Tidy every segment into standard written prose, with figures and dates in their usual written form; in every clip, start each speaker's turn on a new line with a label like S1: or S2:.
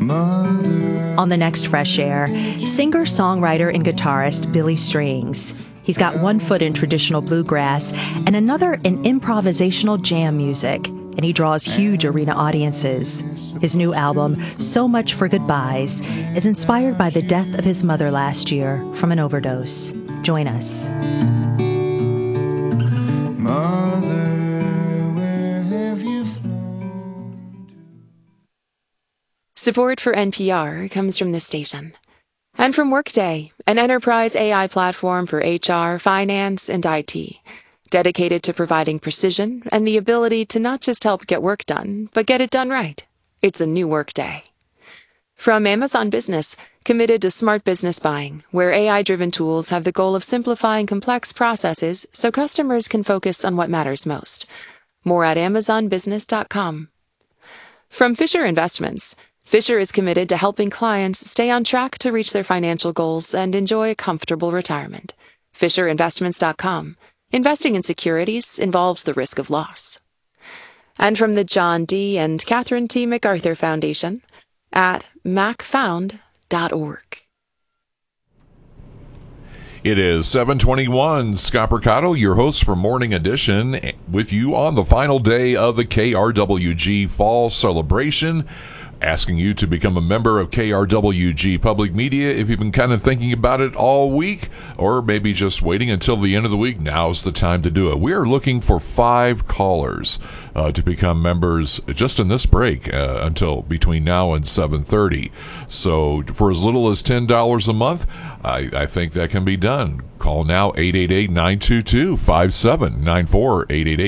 S1: On the next Fresh Air, singer, songwriter, and guitarist Billy Strings. He's got one foot in traditional bluegrass and another in improvisational jam music, and he draws huge arena audiences. His new album, So Much for Goodbyes, is inspired by the death of his mother last year from an overdose. Join us.
S2: Mother, where have you flown to?
S3: Support for NPR comes from this station. And from Workday, an enterprise AI platform for HR, finance, and IT, dedicated to providing precision and the ability to not just help get work done, but get it done right. It's a new Workday. From Amazon Business, committed to smart business buying, where AI-driven tools have the goal of simplifying complex processes so customers can focus on what matters most. More at amazonbusiness.com. From Fisher Investments, Fisher is committed to helping clients stay on track to reach their financial goals and enjoy a comfortable retirement. FisherInvestments.com. Investing in securities involves the risk of loss. And from the John D. and Catherine T. MacArthur Foundation at macfound.org.
S4: It is 7:21. Scott Mercado, your host for Morning Edition, with you on the final day of the KRWG Fall Celebration. Asking you to become a member of KRWG Public Media if you've been kind of thinking about it all week, or maybe just waiting until the end of the week. Now's the time to do it. We are looking for 5 callers to become members just in this break until between now and 7:30. So for as little as $10 a month, I think that can be done. Call now, 888-922-5794,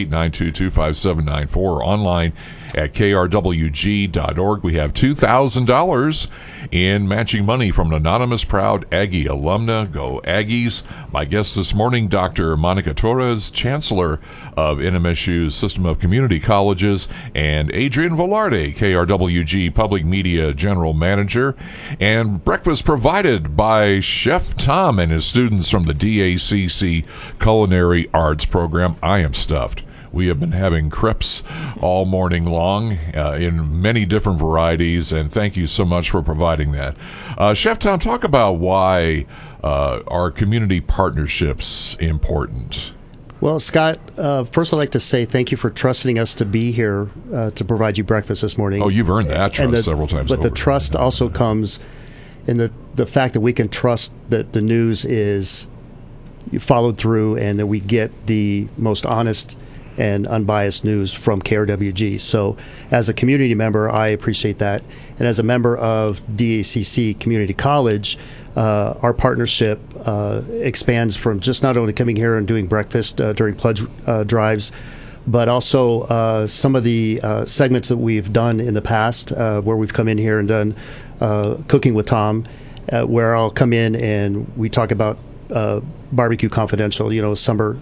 S4: 888-922-5794, online at krwg.org. We have $2,000 in matching money from an anonymous proud Aggie alumna. Go Aggies. My guest this morning, Dr. Monica Torres, Chancellor of NMSU's System of Community Colleges, and Adrian Velarde, KRWG Public Media General Manager. And breakfast provided by Chef Tom and his students from the DACC Culinary Arts Program. I am stuffed. We have been having crepes all morning long in many different varieties, and thank you so much for providing that. Chef Tom, talk about why are community partnerships important?
S5: Well, Scott, first I'd like to say thank you for trusting us to be here to provide you breakfast this morning.
S4: Oh, you've earned that trust several times
S5: but
S4: over.
S5: the trust also comes in the fact that we can trust that the news is followed through and that we get the most honest and unbiased news from KRWG. So as a community member, I appreciate that. And as a member of DACC Community College, our partnership expands from just not only coming here and doing breakfast during pledge drives, but also some of the segments that we've done in the past where we've come in here and done Cooking with Tom, where I'll come in and we talk about Barbecue Confidential, summer.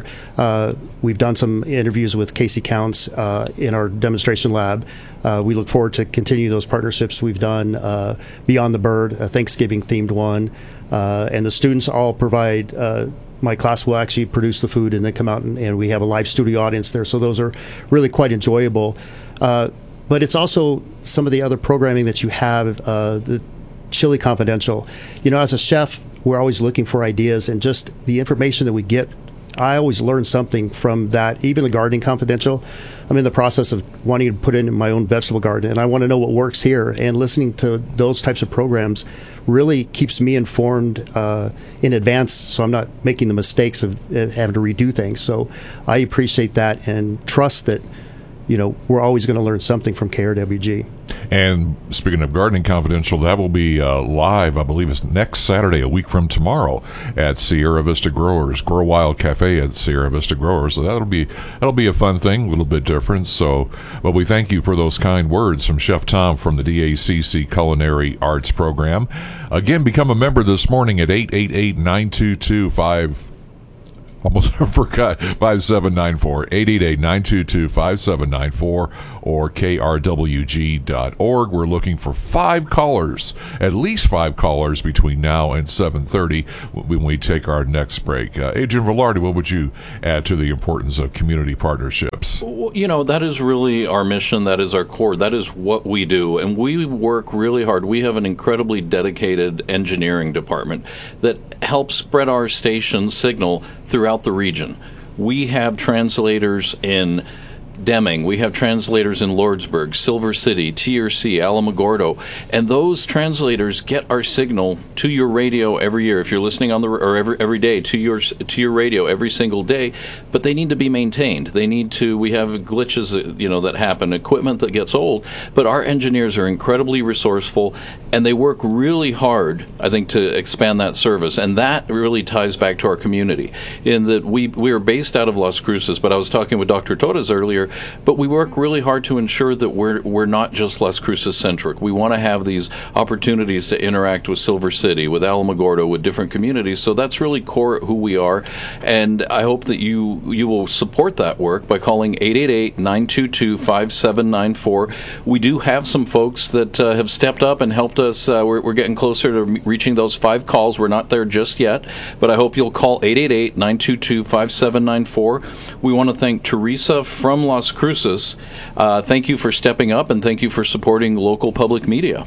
S5: We've done some interviews with Casey Counts in our demonstration lab. We look forward to continue those partnerships. We've done Beyond the Bird, a Thanksgiving-themed one. And the students all provide, my class will actually produce the food and then come out and we have a live studio audience there. So those are really quite enjoyable. But it's also some of the other programming that you have, the Chili Confidential. As a chef, we're always looking for ideas, and just the information that we get, I always learn something from that. Even the Gardening Confidential, I'm in the process of wanting to put in my own vegetable garden, and I want to know what works here. And listening to those types of programs really keeps me informed in advance, so I'm not making the mistakes of having to redo things. So I appreciate that and trust that we're always going to learn something from KRWG.
S4: And speaking of Gardening Confidential, that will be live, I believe it's next Saturday, a week from tomorrow, at Sierra Vista Growers, Grow Wild Cafe at Sierra Vista Growers. So that'll be a fun thing, a little bit different. So, but we thank you for those kind words from Chef Tom from the DACC Culinary Arts Program. Again, become a member this morning at 888-922-5. Almost forgot. 5794 888-922-5794 or krwg.org. We're looking for 5 callers, at least 5 callers between now and 7:30 when we take our next break. Adrian Velarde, what would you add to the importance of community partnerships?
S6: Well, that is really our mission. That is our core. That is what we do. And we work really hard. We have an incredibly dedicated engineering department that helps spread our station signal throughout the region. We have translators in Deming. We have translators in Lordsburg, Silver City, TRC, Alamogordo, and those translators get our signal to your radio every year. If you're listening on every day to your radio every single day, but they need to be maintained. We have glitches that happen, equipment that gets old, but our engineers are incredibly resourceful and they work really hard, I think, to expand that service, and that really ties back to our community in that we are based out of Las Cruces, but I was talking with Dr. Torres earlier. But we work really hard to ensure that we're not just Las Cruces centric. We want to have these opportunities to interact with Silver City, with Alamogordo, with different communities. So that's really core who we are, and I hope that you will support that work by calling 888-922-5794. We do have some folks that have stepped up and helped us. We're getting closer to reaching those 5 calls. We're not there just yet, but I hope you'll call 888-922-5794. We want to thank Teresa from Las Cruces. Thank you for stepping up, and thank you for supporting local public media.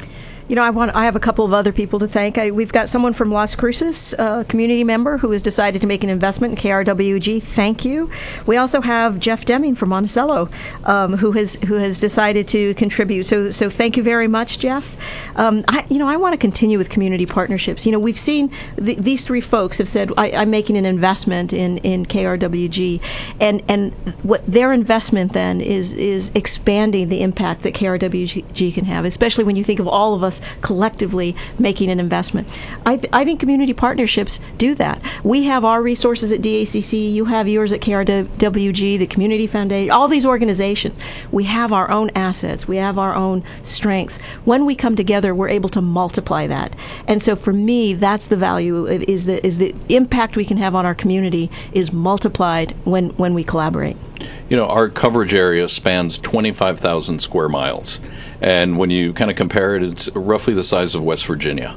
S7: I have a couple of other people to thank. We've got someone from Las Cruces, a community member who has decided to make an investment in KRWG. Thank you. We also have Jeff Deming from Monticello, who has decided to contribute. So thank you very much, Jeff. I want to continue with community partnerships. We've seen these 3 folks have said, I'm making an investment in KRWG, and what their investment then is expanding the impact that KRWG can have, especially when you think of all of us collectively making an investment. I think community partnerships do that. We have our resources at DACC, you have yours at KRWG, the Community Foundation, all these organizations. We have our own assets, we have our own strengths. When we come together, we're able to multiply that. And so for me, that's the value, is the impact we can have on our community is multiplied when we collaborate.
S6: Our coverage area spans 25,000 square miles. And when you kind of compare it, it's roughly the size of West Virginia.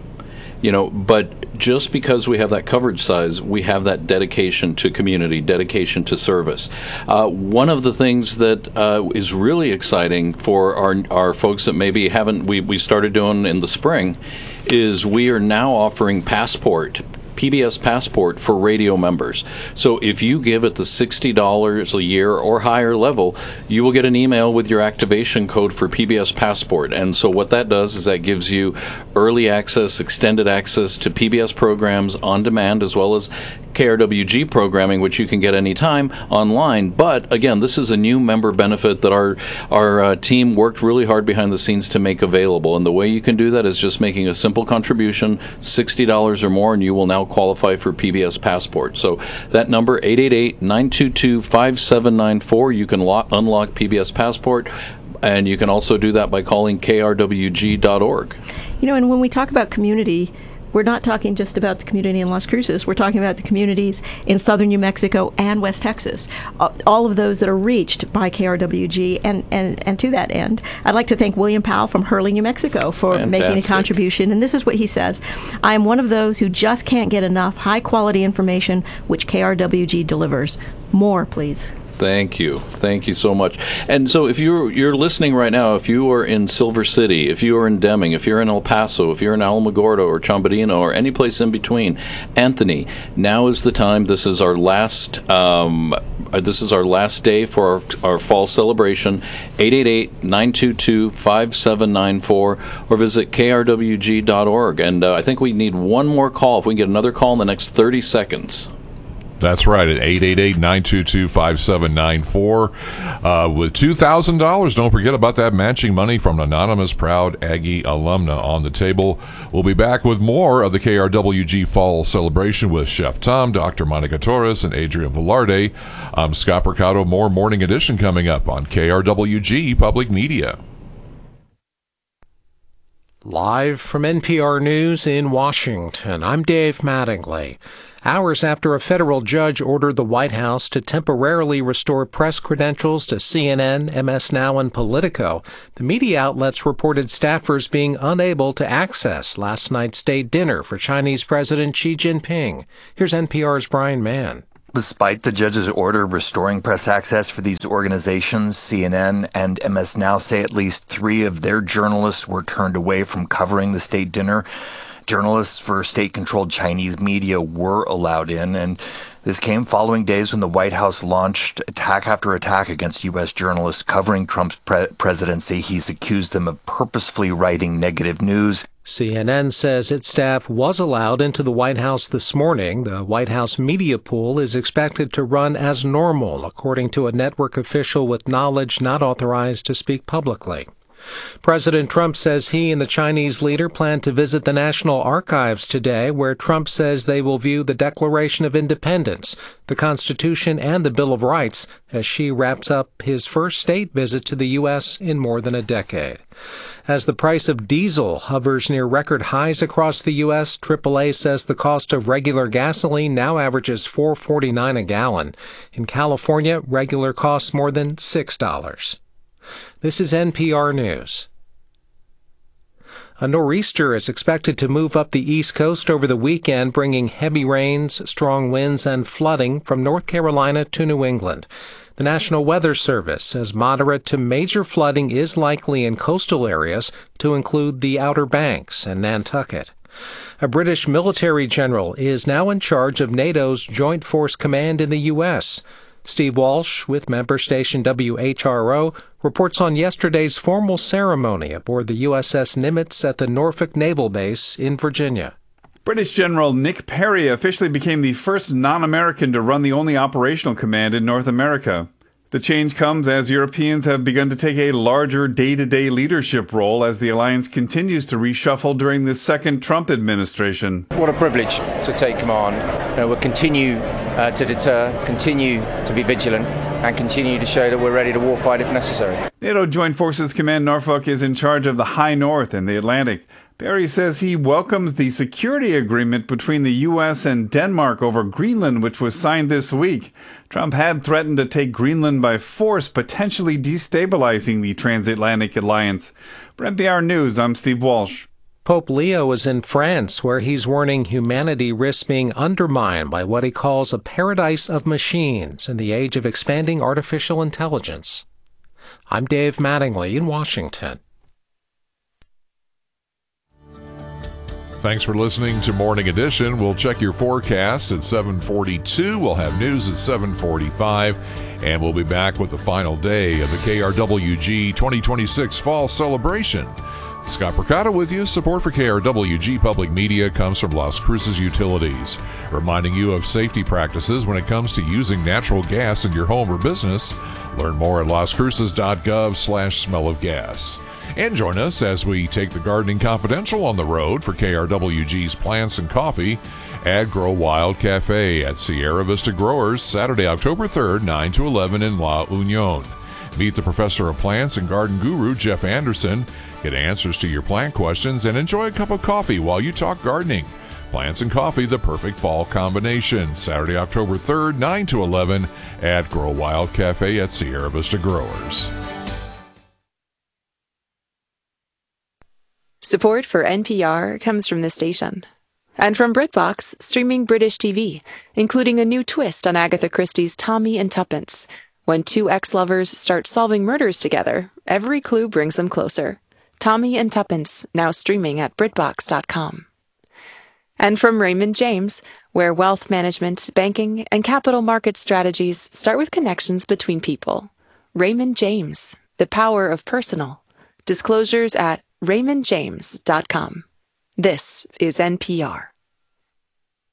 S6: But just because we have that coverage size, we have that dedication to community, dedication to service. One of the things that is really exciting for our folks that maybe we started doing in the spring is we are now offering PBS Passport for radio members. So if you give at the $60 a year or higher level, you will get an email with your activation code for PBS Passport. And so what that does is that gives you early access, extended access to PBS programs on demand, as well as KRWG programming, which you can get anytime online. But again, this is a new member benefit that our team worked really hard behind the scenes to make available. And the way you can do that is just making a simple contribution, $60 or more, and you will now qualify for PBS Passport. So that number, 888-922-5794, you can unlock PBS Passport. And you can also do that by calling krwg.org.
S7: And when we talk about community, we're not talking just about the community in Las Cruces. We're talking about the communities in southern New Mexico and West Texas, all of those that are reached by KRWG. And to that end, I'd like to thank William Powell from Hurley, New Mexico for making a contribution. And this is what he says: I am one of those who just can't get enough high-quality information which KRWG delivers. More, please.
S6: Thank you. Thank you so much. And so if you're listening right now, if you are in Silver City, if you are in Deming, if you're in El Paso, if you're in Alamogordo or Chambadino or any place in between, Anthony, now is the time. This is our last day for our fall celebration. 888-922-5794 or visit krwg.org. And I think we need one more call. If we can get another call in the next 30 seconds.
S4: That's right, at 888-922-5794. With $2,000, don't forget about that matching money from an anonymous Proud Aggie alumna on the table. We'll be back with more of the KRWG Fall Celebration with Chef Tom, Dr. Monica Torres, and Adrian Velarde. I'm Scott Percato. More Morning Edition coming up on KRWG Public Media.
S8: Live from NPR News in Washington, I'm Dave Mattingly. Hours after a federal judge ordered the White House to temporarily restore press credentials to CNN, MS Now, and Politico, the media outlets reported staffers being unable to access last night's state dinner for Chinese President Xi Jinping. Here's NPR's Brian Mann.
S9: Despite the judge's order restoring press access for these organizations, CNN and MS Now say at least 3 of their journalists were turned away from covering the state dinner. Journalists for state-controlled Chinese media were allowed in, and this came following days when the White House launched attack after attack against U.S. journalists covering Trump's presidency. He's accused them of purposefully writing negative news.
S8: CNN says its staff was allowed into the White House this morning. The White House media pool is expected to run as normal, according to a network official with knowledge not authorized to speak publicly. President Trump says he and the Chinese leader plan to visit the National Archives today, where Trump says they will view the Declaration of Independence, the Constitution, and the Bill of Rights as Xi wraps up his first state visit to the U.S. in more than a decade. As the price of diesel hovers near record highs across the U.S., AAA says the cost of regular gasoline now averages $4.49 a gallon. In California, regular costs more than $6. This is NPR News. A nor'easter is expected to move up the East Coast over the weekend, bringing heavy rains, strong winds, and flooding from North Carolina to New England. The National Weather Service says moderate to major flooding is likely in coastal areas, to include the Outer Banks and Nantucket. A British military general is now in charge of NATO's Joint Force Command in the U.S. Steve Walsh, with member station WHRO, reports on yesterday's formal ceremony aboard the USS Nimitz at the Norfolk Naval Base in Virginia.
S10: British General Nick Perry officially became the first non-American to run the only operational command in North America. The change comes as Europeans have begun to take a larger day-to-day leadership role as the alliance continues to reshuffle during the second Trump administration.
S11: What a privilege to take command. We'll continue to deter, continue to be vigilant, and continue to show that we're ready to warfight if necessary.
S10: NATO Joint Forces Command Norfolk is in charge of the High North and the Atlantic. Perry says he welcomes the security agreement between the U.S. and Denmark over Greenland, which was signed this week. Trump had threatened to take Greenland by force, potentially destabilizing the transatlantic alliance. For NPR News, I'm Steve Walsh.
S8: Pope Leo is in France, where he's warning humanity risks being undermined by what he calls a paradise of machines in the age of expanding artificial intelligence. I'm Dave Mattingly in Washington.
S4: Thanks for listening to Morning Edition. We'll check your forecast at 7:42. We'll have news at 7:45. And we'll be back with the final day of the KRWG 2026 Fall Celebration. Scott Percotta with you. Support for KRWG Public Media comes from Las Cruces Utilities, reminding you of safety practices when it comes to using natural gas in your home or business. Learn more at lascruces.gov/smellofgas. And join us as we take the Gardening Confidential on the road for KRWG's Plants and Coffee at Grow Wild Cafe at Sierra Vista Growers, Saturday, October 3rd, 9 to 11 in La Union. Meet the Professor of Plants and Garden Guru, Jeff Anderson. Get answers to your plant questions and enjoy a cup of coffee while you talk gardening. Plants and Coffee, the perfect fall combination. Saturday, October 3rd, 9 to 11 at Grow Wild Cafe at Sierra Vista Growers.
S3: Support for NPR comes from this station. And from BritBox, streaming British TV, including a new twist on Agatha Christie's Tommy and Tuppence. When 2 ex-lovers start solving murders together, every clue brings them closer. Tommy and Tuppence, now streaming at BritBox.com. And from Raymond James, where wealth management, banking, and capital market strategies start with connections between people. Raymond James, the power of personal. Disclosures at RaymondJames.com. This is NPR.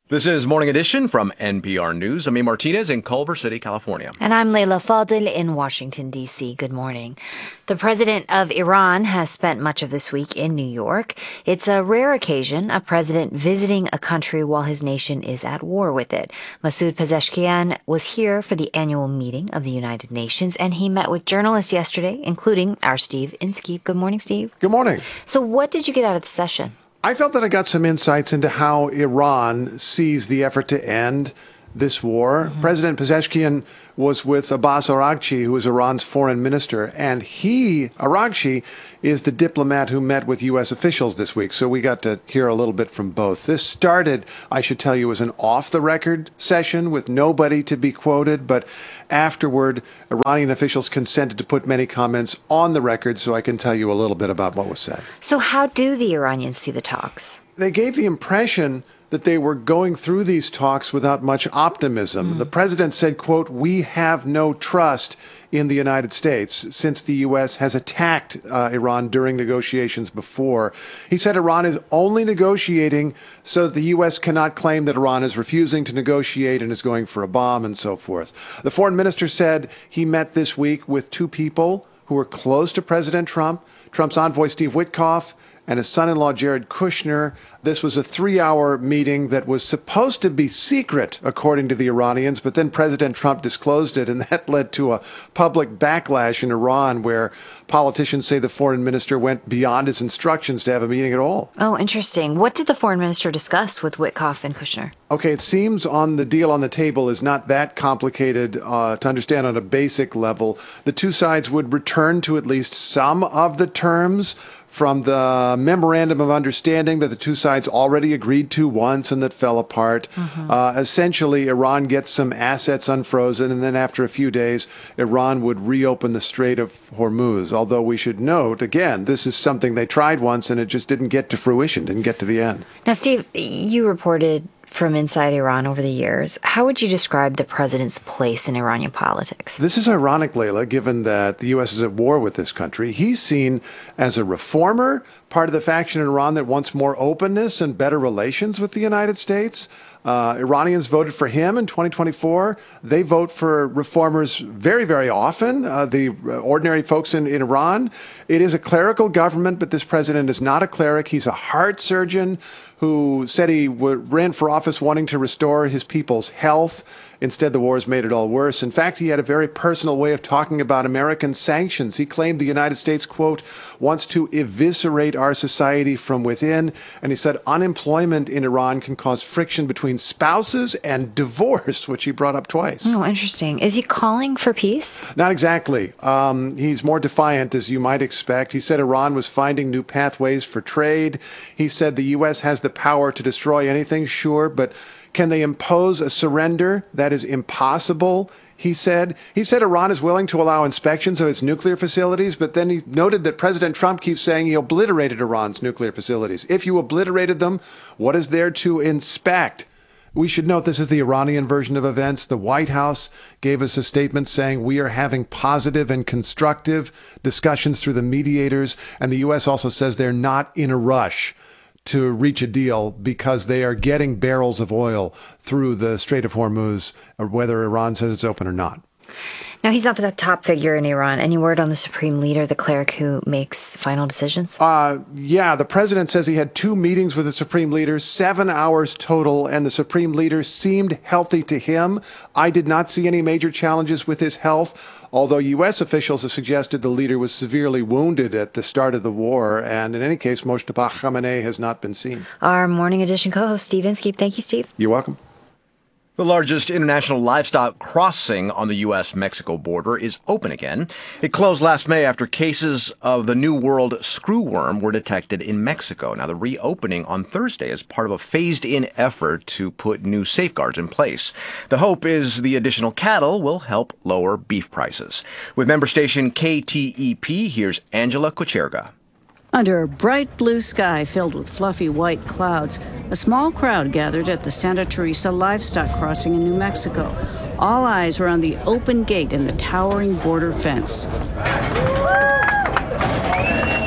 S12: This is Morning Edition from NPR News. I'm A. Martinez in Culver City, California.
S13: And I'm Leila Fadel in Washington, D.C. Good morning. The president of Iran has spent much of this week in New York. It's a rare occasion, a president visiting a country while his nation is at war with it. Masoud Pezeshkian was here for the annual meeting of the United Nations, and he met with journalists yesterday, including our Steve Inskeep. Good morning, Steve.
S14: Good morning.
S13: So what did you get out of the session?
S14: I felt that I got some insights into how Iran sees the effort to end this war. Mm-hmm. President Pezeshkian was with Abbas Araghchi, who is Iran's foreign minister, and Araghchi, is the diplomat who met with U.S. officials this week. So we got to hear a little bit from both. This started, I should tell you, as an off-the-record session with nobody to be quoted, but afterward, Iranian officials consented to put many comments on the record, so I can tell you a little bit about what was said.
S13: So how do the Iranians see the talks?
S14: They gave the impression that they were going through these talks without much optimism. The president said, quote, "We have no trust in the United States," since the U.S. has attacked Iran during negotiations before. He said Iran is only negotiating so that the U.S. cannot claim that Iran is refusing to negotiate and is going for a bomb and so forth. The foreign minister said he met this week with two people who were close to President Trump, Trump's envoy Steve Witkoff and his son-in-law Jared Kushner. This was a 3-hour meeting that was supposed to be secret, according to the Iranians, but then President Trump disclosed it, and that led to a public backlash in Iran where politicians say the foreign minister went beyond his instructions to have a meeting at all.
S13: Oh, interesting. What did the foreign minister discuss with Witkoff and Kushner?
S14: Okay, it seems on the deal on the table is not that complicated to understand on a basic level. The two sides would return to at least some of the terms from the memorandum of understanding that the two sides already agreed to once and that fell apart. Essentially, Iran gets some assets unfrozen, and then after a few days, Iran would reopen the Strait of Hormuz. Although we should note, again, this is something they tried once and it just didn't get to fruition, didn't get to the end.
S13: Now, Steve, you reported from inside Iran over the years. How would you describe the president's place in Iranian politics?
S14: This is ironic, Leila, given that the U.S. is at war with this country. He's seen as a reformer, part of the faction in Iran that wants more openness and better relations with the United States. Iranians voted for him in 2024. They vote for reformers very, very often, the ordinary folks in Iran. It is a clerical government, but this president is not a cleric. He's a heart surgeon who said he ran for office wanting to restore his people's health. Instead, the war has made it all worse. In fact, he had a very personal way of talking about American sanctions. He claimed the United States, quote, wants to eviscerate our society from within. And he said unemployment in Iran can cause friction between spouses and divorce, which he brought up twice.
S13: Oh, interesting. Is he calling for peace?
S14: Not exactly. He's more defiant, as you might expect. He said Iran was finding new pathways for trade. He said the U.S. has the power to destroy anything, sure, but can they impose a surrender? That is impossible, he said. He said Iran is willing to allow inspections of its nuclear facilities, but then he noted that President Trump keeps saying he obliterated Iran's nuclear facilities. If you obliterated them, what is there to inspect? We should note this is the Iranian version of events. The White House gave us a statement saying we are having positive and constructive discussions through the mediators, and the U.S. also says they're not in a rush to reach a deal because they are getting barrels of oil through the Strait of Hormuz, or whether Iran says it's open or not.
S13: Now, he's not the top figure in Iran. Any word on the supreme leader, the cleric who makes final decisions?
S14: Yeah, the president says he had 2 meetings with the supreme leader, 7 hours total, and the supreme leader seemed healthy to him. I did not see any major challenges with his health, although U.S. officials have suggested the leader was severely wounded at the start of the war. And in any case, Mojtaba Khamenei has not been seen.
S13: Our Morning Edition co-host, Steve Inskeep. Thank you, Steve.
S14: You're welcome.
S12: The largest international livestock crossing on the U.S.-Mexico border is open again. It closed last May after cases of the New World screwworm were detected in Mexico. Now, the reopening on Thursday is part of a phased-in effort to put new safeguards in place. The hope is the additional cattle will help lower beef prices. With member station KTEP, here's Angela Kucherga.
S15: Under a bright blue sky filled with fluffy white clouds, a small crowd gathered at the Santa Teresa livestock crossing in New Mexico. All eyes were on the open gate and the towering border fence.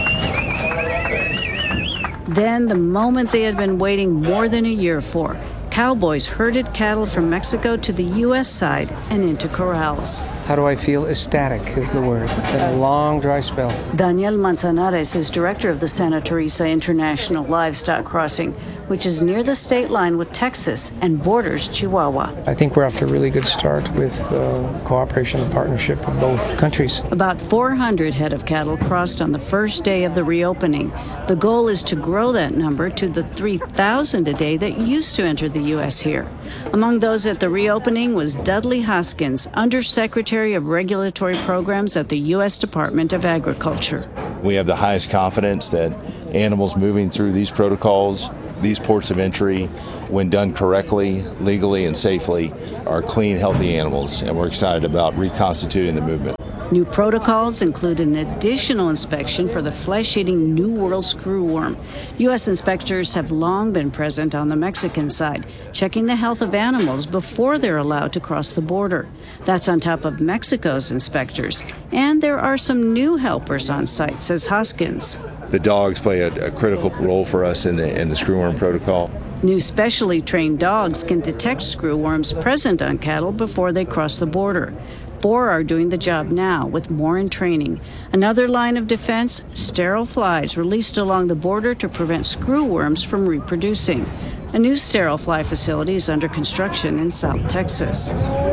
S15: Then, the moment they had been waiting more than a year for. cowboys herded cattle from Mexico to the U.S. side and into corrals.
S16: How do I feel? Ecstatic is the word. Been a long, dry spell.
S15: Daniel Manzanares is director of the Santa Teresa International Livestock Crossing, which is near the state line with Texas and borders Chihuahua.
S16: I think we're off to a really good start with cooperation and partnership of both countries.
S15: About 400 head of cattle crossed on the first day of the reopening. The goal is to grow that number to the 3,000 a day that used to enter the U.S. here. Among those at the reopening was Dudley Hoskins, Undersecretary of Regulatory Programs at the U.S. Department of Agriculture.
S17: We have the highest confidence that animals moving through these protocols, these ports of entry, when done correctly, legally, and safely, are clean, healthy animals, and we're excited about reconstituting the movement.
S15: New protocols include an additional inspection for the flesh-eating New World screwworm. U.S. inspectors have long been present on the Mexican side, checking the health of animals before they're allowed to cross the border. That's on top of Mexico's inspectors. And there are some new helpers on site, says Hoskins.
S17: The dogs play a critical role for us in the screwworm protocol.
S15: New specially trained dogs can detect screwworms present on cattle before they cross the border. 4 are doing the job now, with more in training. Another line of defense, sterile flies released along the border to prevent screwworms from reproducing. A new sterile fly facility is under construction in South Texas.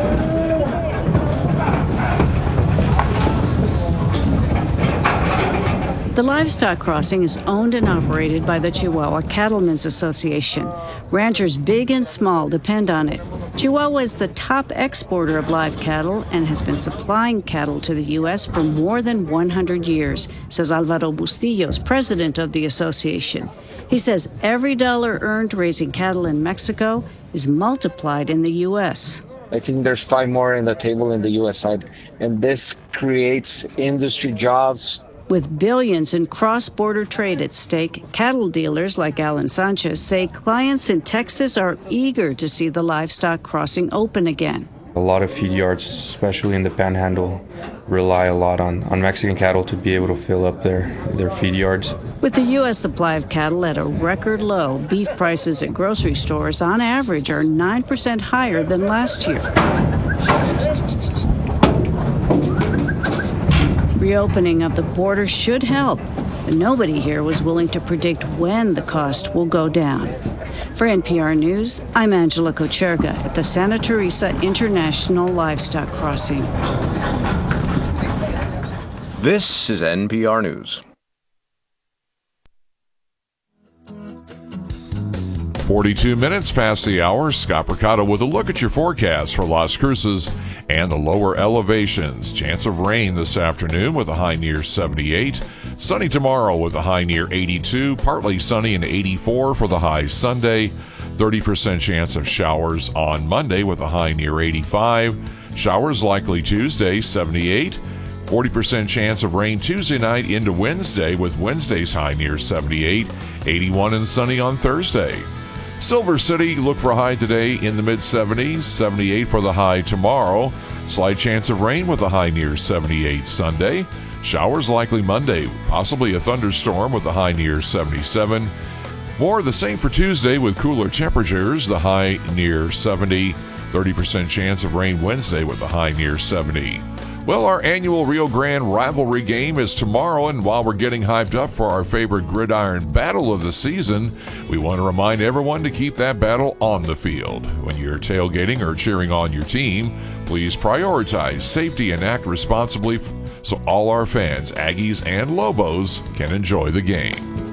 S15: The livestock crossing is owned and operated by the Chihuahua Cattlemen's Association. Ranchers big and small depend on it. Chihuahua is the top exporter of live cattle and has been supplying cattle to the U.S. for more than 100 years, says Alvaro Bustillos, president of the association. He says every dollar earned raising cattle in Mexico is multiplied in the U.S.
S18: I think there's 5 more in the table in the U.S. side, and this creates industry jobs.
S15: With billions in cross-border trade at stake, cattle dealers like Alan Sanchez say clients in Texas are eager to see the livestock crossing open again.
S19: A lot of feed yards, especially in the Panhandle, rely a lot on Mexican cattle to be able to fill up their feed yards.
S15: With the U.S. supply of cattle at a record low, beef prices at grocery stores on average are 9% higher than last year. Reopening of the border should help, but nobody here was willing to predict when the cost will go down. For NPR News, I'm Angela Kocherga at the Santa Teresa International Livestock Crossing.
S12: This is NPR News.
S4: 42 minutes past the hour. Scott Mercado with a look at your forecast for Las Cruces and the lower elevations. Chance of rain this afternoon with a high near 78. Sunny tomorrow with a high near 82. Partly sunny and 84 for the high Sunday. 30% chance of showers on Monday with a high near 85. Showers likely Tuesday, 78. 40% chance of rain Tuesday night into Wednesday with Wednesday's high near 78. 81 and sunny on Thursday. Silver City, look for a high today in the mid-70s, 78 for the high tomorrow. Slight chance of rain with a high near 78 Sunday. Showers likely Monday, possibly a thunderstorm with a high near 77. More of the same for Tuesday with cooler temperatures, the high near 70. 30% chance of rain Wednesday with a high near 70. Well, our annual Rio Grande rivalry game is tomorrow, and while we're getting hyped up for our favorite gridiron battle of the season, we want to remind everyone to keep that battle on the field. When you're tailgating or cheering on your team, please prioritize safety and act responsibly so all our fans, Aggies and Lobos, can enjoy the game.